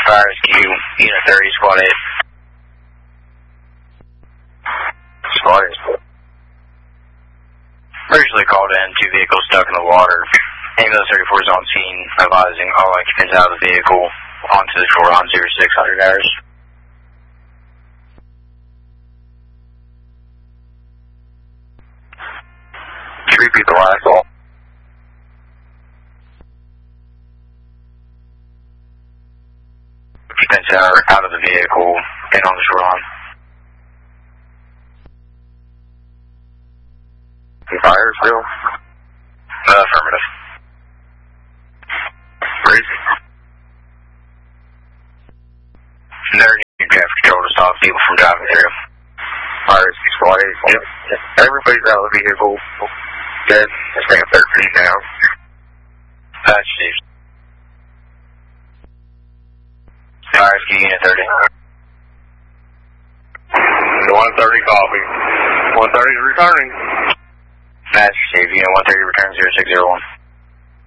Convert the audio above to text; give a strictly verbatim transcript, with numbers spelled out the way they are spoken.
Fire Rescue, Unit thirty, Squad eight. Squad eight. Originally called in, two vehicles stuck in the water. Ambulance thirty-four is on scene, advising all occupants out of the vehicle onto the shore on zero six hundred hours. Repeat the last call. Occupants are out of the vehicle and on the shoreline. Fire still? Uh, affirmative. Crazy. Never need traffic control to stop people from driving through. Fire Rescue Squad eight. Yep. Everybody's out of the vehicle. Dead. It's been thirteen now. Patch Chief. Fire Rescue Unit thirty. one thirty copy. one thirty is returning. Patch Chief. Unit one thirty return zero six zero one.